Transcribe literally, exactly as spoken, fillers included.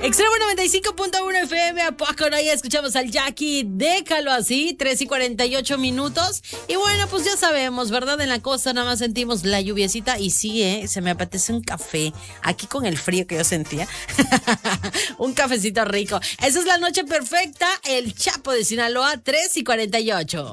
Extremo noventa y cinco punto uno F M, ¿a poco no? Ya escuchamos al Jackie, déjalo así, tres y cuarenta y ocho minutos. Y bueno, pues ya sabemos, ¿verdad? En la costa nada más sentimos la lluviecita y sí, ¿eh? Se me apetece un café, aquí con el frío que yo sentía. Un cafecito rico. Esa es la noche perfecta, el Chapo de Sinaloa, tres y cuarenta y ocho.